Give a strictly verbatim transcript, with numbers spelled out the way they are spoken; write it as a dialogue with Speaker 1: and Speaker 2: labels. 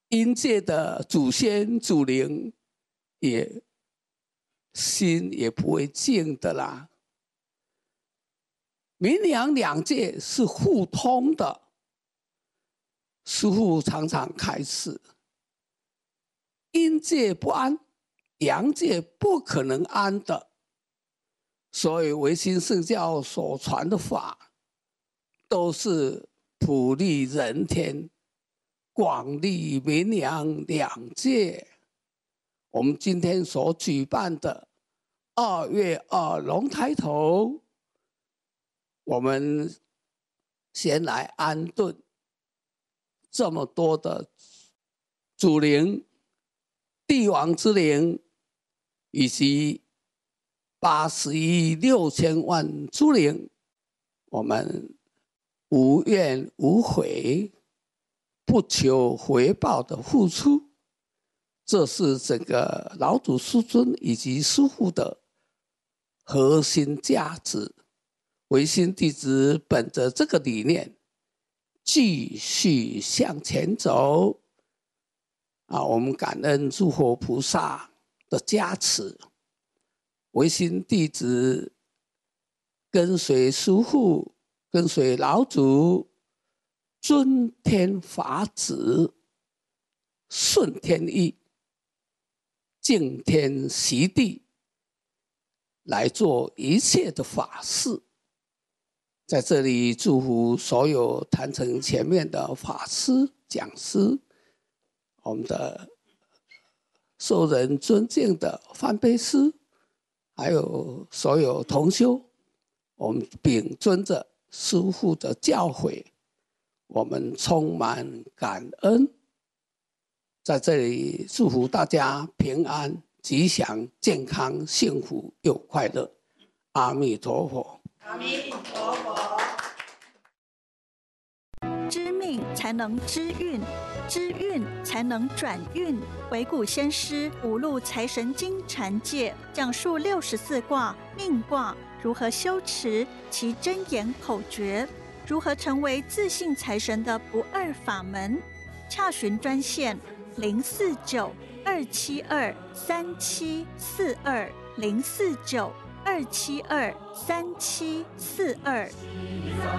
Speaker 1: 阴界的祖先祖灵也心也不会静的啦。冥阳两界是互通的，师父常常开示，阴界不安，阳界不可能安的。所以唯心圣教所传的法，都是普利人天，广利冥阳两界。我们今天所举办的二月二龙抬头，我们先来安顿这么多的祖灵、帝王之灵，以及八十亿六千万诸灵，我们无怨无悔，不求回报的付出，这是整个老祖师尊以及师父的核心价值。唯心弟子本着这个理念，继续向前走。啊，我们感恩诸佛菩萨的加持，唯心弟子跟随师父，跟随老祖，遵天法旨，顺天意，敬天惜地，来做一切的法事。在这里祝福所有坛城前面的法师、讲师，我们的受人尊敬的梵呗师，还有所有同修，我们秉遵着师父的教诲，我们充满感恩。在这里祝福大家平安、吉祥、健康、幸福又快乐。阿弥陀佛。
Speaker 2: 阿弥陀佛。
Speaker 3: 知命才能知运，知运才能转运。惟古先师五路财神经禅戒讲述六十四卦命卦如何修持其真言口诀，如何成为自信财神的不二法门。洽询专线零四九二七二三七四二零四九二七二三七四二。